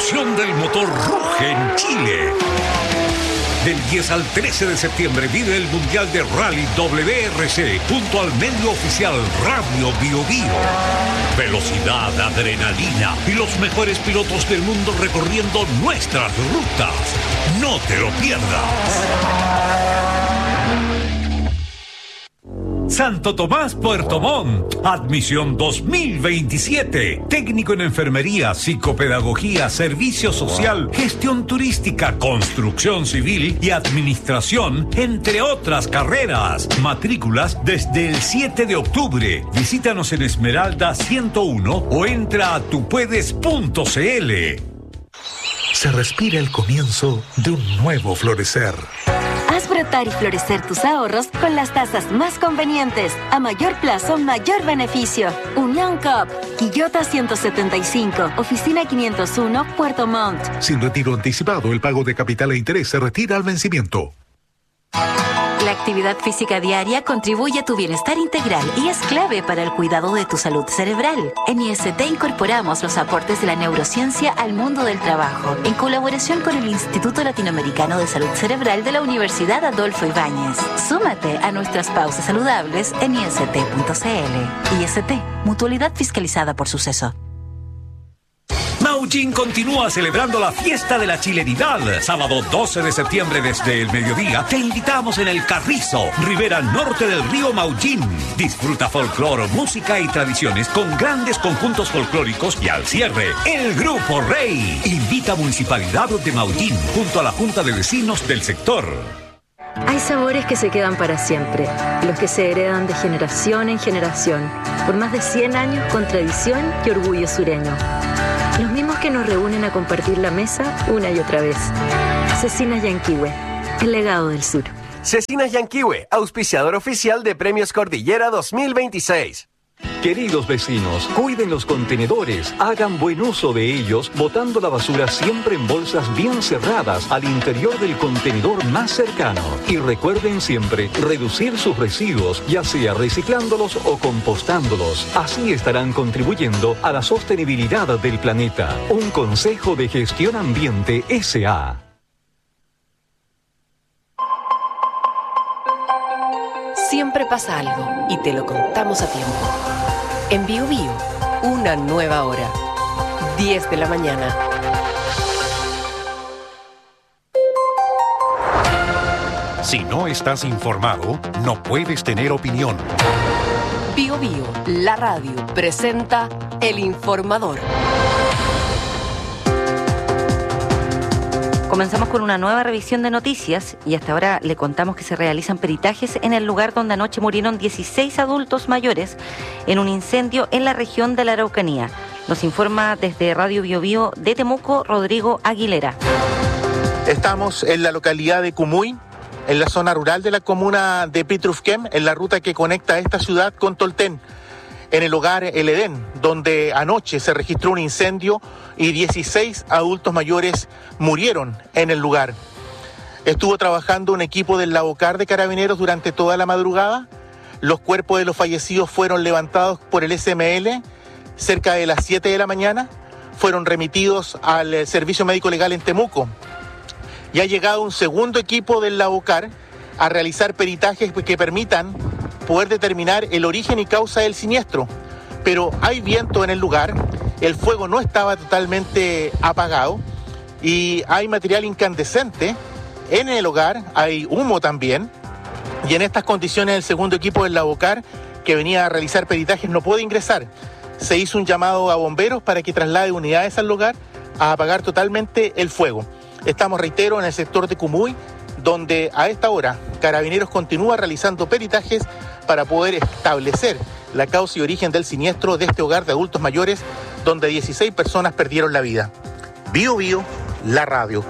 revolución del motor ruge en Chile. Del 10 al 13 de septiembre vive el Mundial de Rally WRC junto al medio oficial Radio Bio Bio. Velocidad, adrenalina y los mejores pilotos del mundo recorriendo nuestras rutas. No te lo pierdas. Santo Tomás, Puerto Montt. Admisión 2027. Técnico en enfermería, psicopedagogía, servicio social, gestión turística, construcción civil y administración, entre otras carreras. Matrículas desde el 7 de octubre. Visítanos en Esmeralda 101 o entra a tupuedes.cl. Se respira el comienzo de un nuevo florecer. Haz brotar y florecer tus ahorros con las tasas más convenientes. A mayor plazo, mayor beneficio. Unión Coop, Quillota 175, Oficina 501, Puerto Montt. Sin retiro anticipado, el pago de capital e interés se retira al vencimiento. La actividad física diaria contribuye a tu bienestar integral y es clave para el cuidado de tu salud cerebral. En IST incorporamos los aportes de la neurociencia al mundo del trabajo, en colaboración con el Instituto Latinoamericano de Salud Cerebral de la Universidad Adolfo Ibáñez. Súmate a nuestras pausas saludables en ist.cl. IST, mutualidad fiscalizada por Suceso. Maullín continúa celebrando la fiesta de la chilenidad. Sábado 12 de septiembre desde el mediodía te invitamos en el Carrizo, ribera norte del río Maullín. Disfruta folclor, música y tradiciones con grandes conjuntos folclóricos y al cierre, el Grupo Rey. Invita a Municipalidad de Maullín junto a la Junta de Vecinos del sector. Hay sabores que se quedan para siempre, los que se heredan de generación en generación, por más de 100 años con tradición y orgullo sureño. Los mismos que nos reúnen a compartir la mesa una y otra vez. Cecinas Yanquihue, el legado del sur. Cecinas Yanquihue, auspiciador oficial de Premios Cordillera 2026. Queridos vecinos, cuiden los contenedores, hagan buen uso de ellos, botando la basura siempre en bolsas bien cerradas al interior del contenedor más cercano. Y recuerden siempre reducir sus residuos, ya sea reciclándolos o compostándolos. Así estarán contribuyendo a la sostenibilidad del planeta. Un consejo de Gestión Ambiente S.A. Siempre pasa algo y te lo contamos a tiempo. En Bio Bio, una nueva hora. 10 de la mañana. Si no estás informado, no puedes tener opinión. Bio Bio, la radio, presenta El Informador. Comenzamos con una nueva revisión de noticias y hasta ahora le contamos que se realizan peritajes en el lugar donde anoche murieron 16 adultos mayores en un incendio en la región de la Araucanía. Nos informa desde Radio Bio Bio de Temuco, Rodrigo Aguilera. Estamos en la localidad de Cumuy, en la zona rural de la comuna de Pitrufquén, en la ruta que conecta esta ciudad con Tolten, en el hogar El Edén, donde anoche se registró un incendio y 16 adultos mayores murieron en el lugar. Estuvo trabajando un equipo del Lavocar de Carabineros durante toda la madrugada. Los cuerpos de los fallecidos fueron levantados por el SML cerca de las 7 de la mañana. Fueron remitidos al Servicio Médico Legal en Temuco. Y ha llegado un segundo equipo del Lavocar a realizar peritajes que permitan poder determinar el origen y causa del siniestro. Pero hay viento en el lugar, el fuego no estaba totalmente apagado y hay material incandescente en el hogar, hay humo también, y en estas condiciones el segundo equipo del Lavocar que venía a realizar peritajes no puede ingresar. Se hizo un llamado a bomberos para que traslade unidades al lugar a apagar totalmente el fuego. Estamos, reitero, en el sector de Cumuy, donde a esta hora Carabineros continúa realizando peritajes para poder establecer la causa y origen del siniestro de este hogar de adultos mayores, donde 16 personas perdieron la vida. Bio Bio, la radio.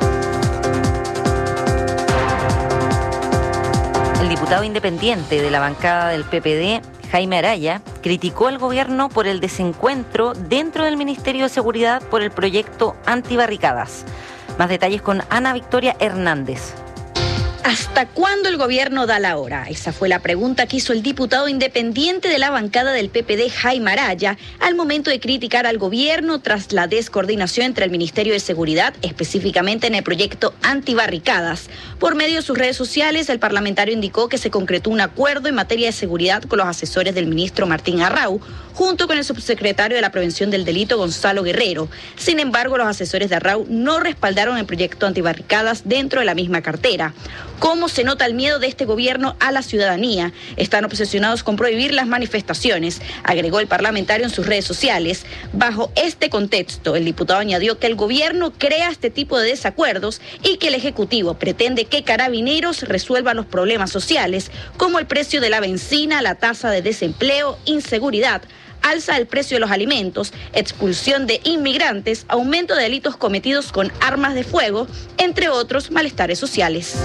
El diputado independiente de la bancada del PPD, Jaime Araya, criticó al gobierno por el desencuentro dentro del Ministerio de Seguridad por el proyecto antibarricadas. Más detalles con Ana Victoria Hernández. ¿Hasta cuándo el gobierno da la hora? Esa fue la pregunta que hizo el diputado independiente de la bancada del PPD, Jaime Araya, al momento de criticar al gobierno tras la descoordinación entre el Ministerio de Seguridad, específicamente en el proyecto antibarricadas. Por medio de sus redes sociales, el parlamentario indicó que se concretó un acuerdo en materia de seguridad con los asesores del ministro Martín Arrau, junto con el subsecretario de la Prevención del Delito, Gonzalo Guerrero. Sin embargo, los asesores de Arrau no respaldaron el proyecto antibarricadas dentro de la misma cartera. ¿Cómo se nota el miedo de este gobierno a la ciudadanía? Están obsesionados con prohibir las manifestaciones, agregó el parlamentario en sus redes sociales. Bajo este contexto, el diputado añadió que el gobierno crea este tipo de desacuerdos y que el Ejecutivo pretende que Carabineros resuelva los problemas sociales, como el precio de la benzina, la tasa de desempleo, inseguridad, alza del precio de los alimentos, expulsión de inmigrantes, aumento de delitos cometidos con armas de fuego, entre otros malestares sociales.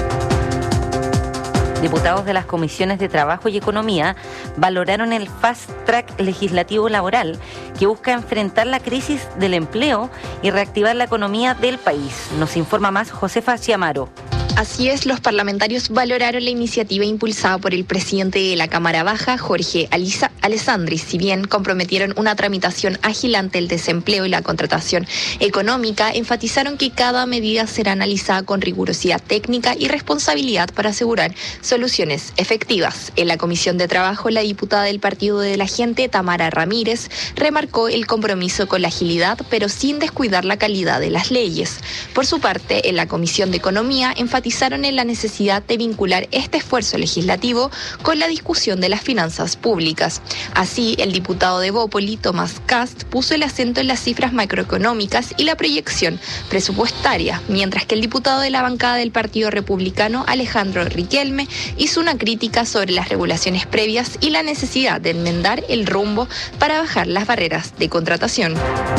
Diputados de las comisiones de Trabajo y Economía valoraron el Fast Track legislativo laboral que busca enfrentar la crisis del empleo y reactivar la economía del país. Nos informa más Josefa Chiamaro. Así es, los parlamentarios valoraron la iniciativa impulsada por el presidente de la Cámara Baja, Jorge Alessandri. Si bien comprometieron una tramitación ágil ante el desempleo y la contratación económica, enfatizaron que cada medida será analizada con rigurosidad técnica y responsabilidad para asegurar soluciones efectivas. En la Comisión de Trabajo, la diputada del Partido de la Gente, Tamara Ramírez, remarcó el compromiso con la agilidad, pero sin descuidar la calidad de las leyes. Por su parte, en la Comisión de Economía, enfatizaron en la necesidad de vincular este esfuerzo legislativo con la discusión de las finanzas públicas. Así, el diputado de Bópoli, Tomás Kast, puso el acento en las cifras macroeconómicas y la proyección presupuestaria, mientras que el diputado de la bancada del Partido Republicano, Alejandro Riquelme, hizo una crítica sobre las regulaciones previas y la necesidad de enmendar el rumbo para bajar las barreras de contratación.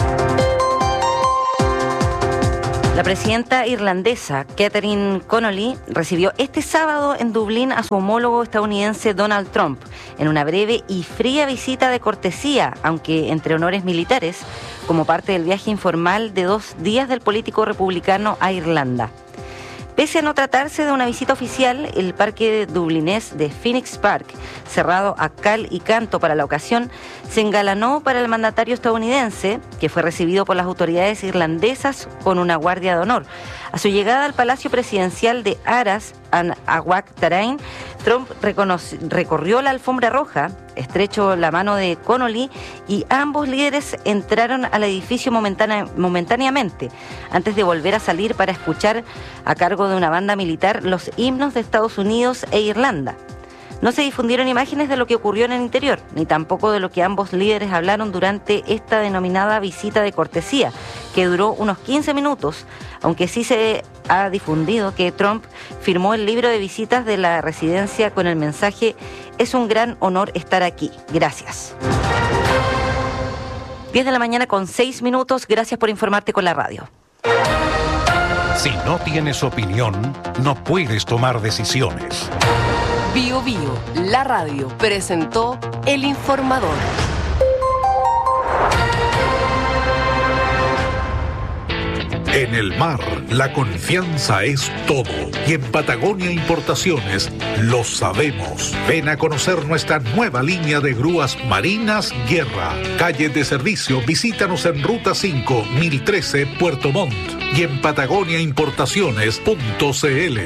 La presidenta irlandesa Catherine Connolly recibió este sábado en Dublín a su homólogo estadounidense Donald Trump en una breve y fría visita de cortesía, aunque entre honores militares, como parte del viaje informal de 2 días del político republicano a Irlanda. Pese a no tratarse de una visita oficial, el parque dublinés de Phoenix Park, cerrado a cal y canto para la ocasión, se engalanó para el mandatario estadounidense, que fue recibido por las autoridades irlandesas con una guardia de honor. A su llegada al Palacio Presidencial de Aras an Awak Tarain, Trump recorrió la alfombra roja, estrechó la mano de Connolly y ambos líderes entraron al edificio momentáneamente, antes de volver a salir para escuchar, a cargo de una banda militar, los himnos de Estados Unidos e Irlanda. No se difundieron imágenes de lo que ocurrió en el interior, ni tampoco de lo que ambos líderes hablaron durante esta denominada visita de cortesía, que duró unos 15 minutos, aunque sí se ha difundido que Trump firmó el libro de visitas de la residencia con el mensaje: "Es un gran honor estar aquí. Gracias". 10 de la mañana con 6 minutos. Gracias por informarte con la radio. Si no tienes opinión, no puedes tomar decisiones. Bio Bio, la radio, presentó El Informador. En el mar, la confianza es todo. Y en Patagonia Importaciones lo sabemos. Ven a conocer nuestra nueva línea de grúas marinas Guerra. Calle de servicio, visítanos en Ruta 5, 1013, Puerto Montt. Y en patagoniaimportaciones.cl.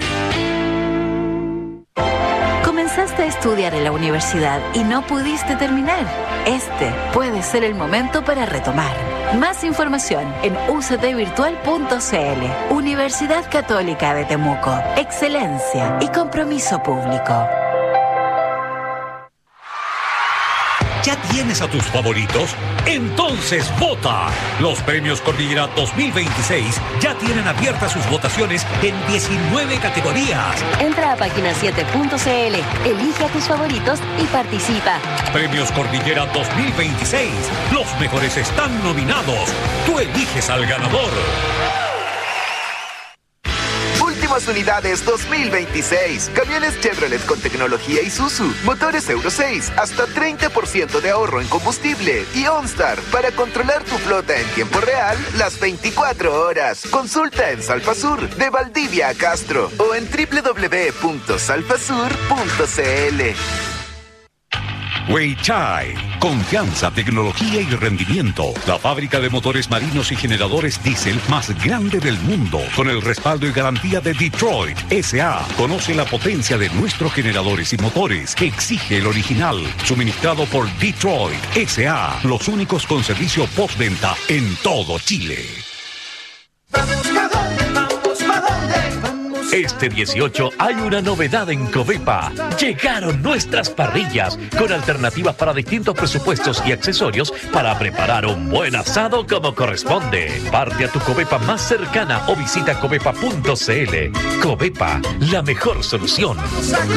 Comenzaste a estudiar en la universidad y no pudiste terminar. Este puede ser el momento para retomar. Más información en uctvirtual.cl. Universidad Católica de Temuco. Excelencia y compromiso público. ¿Ya tienes a tus favoritos? Entonces vota. Los premios Cordillera 2026 ya tienen abiertas sus votaciones en 19 categorías. Entra a página7.cl, elige a tus favoritos y participa. Premios Cordillera 2026. Los mejores están nominados. Tú eliges al ganador. Nuevas unidades 2026. Camiones Chevrolet con tecnología Isuzu. Motores Euro 6. Hasta 30% de ahorro en combustible. Y OnStar para controlar tu flota en tiempo real las 24 horas. Consulta en Salfasur de Valdivia a Castro o en www.salfasur.cl. Weichai, confianza, tecnología y rendimiento. La fábrica de motores marinos y generadores diésel más grande del mundo, con el respaldo y garantía de Detroit S.A. Conoce la potencia de nuestros generadores y motores. Exige el original, suministrado por Detroit S.A. Los únicos con servicio postventa en todo Chile. Este 18 hay una novedad en Covepa. Llegaron nuestras parrillas con alternativas para distintos presupuestos y accesorios para preparar un buen asado como corresponde. Parte a tu Covepa más cercana o visita covepa.cl. Covepa, la mejor solución.